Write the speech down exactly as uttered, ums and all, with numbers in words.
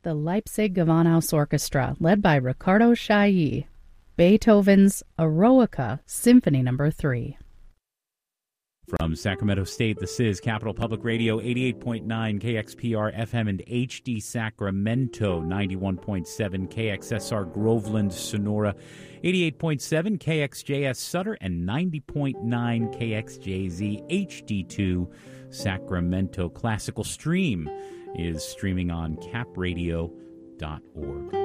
the Leipzig Gewandhaus Orchestra, led by Riccardo Chailly, Beethoven's Eroica, Symphony Number three. From Sacramento State, this is Capital Public Radio, eighty-eight point nine K X P R F M and H D Sacramento, ninety-one point seven K X S R Groveland, Sonora, eighty-eight point seven K X J S Sutter, and ninety point nine K X J Z H D two Sacramento. Classical Stream is streaming on cap radio dot org.